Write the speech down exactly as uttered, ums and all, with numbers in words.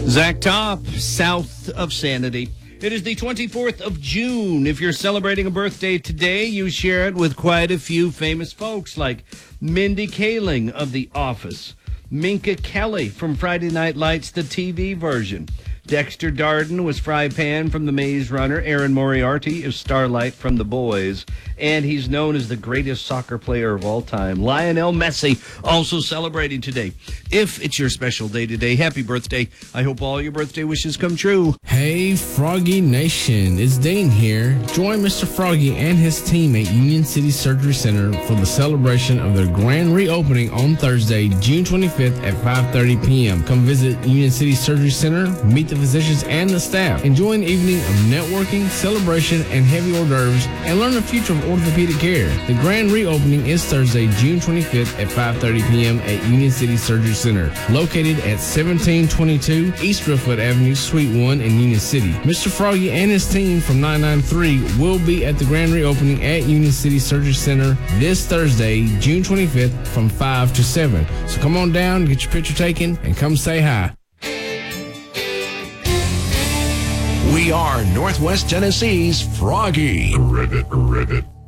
Zach Top, South of Sanity. It is the twenty-fourth of June. If you're celebrating a birthday today, you share it with quite a few famous folks like Mindy Kaling of The Office, Minka Kelly from Friday Night Lights, the T V version. Dexter Darden was Fry Pan from The Maze Runner. Aaron Moriarty is Starlight from The Boys. And he's known as the greatest soccer player of all time, Lionel Messi, also celebrating today. If it's your special day today, happy birthday. I hope all your birthday wishes come true. Hey, Froggy Nation. It's Dean here. Join Mister Froggy and his team at Union City Surgery Center for the celebration of their grand reopening on Thursday, June twenty-fifth at five thirty p.m. Come visit Union City Surgery Center, meet the physicians and the staff. Enjoy an evening of networking, celebration, and heavy hors d'oeuvres, and learn the future of orthopedic care. The grand reopening is Thursday, June twenty-fifth at five thirty p.m. at Union City Surgery Center, located at seventeen twenty-two East Driftwood Avenue, Suite one in Union City. Mister Froggy and his team from nine nine three will be at the grand reopening at Union City Surgery Center this Thursday, June twenty-fifth from five to seven. So come on down, get your picture taken, and come say hi. We are Northwest Tennessee's Froggy. Ribbit, ribbit.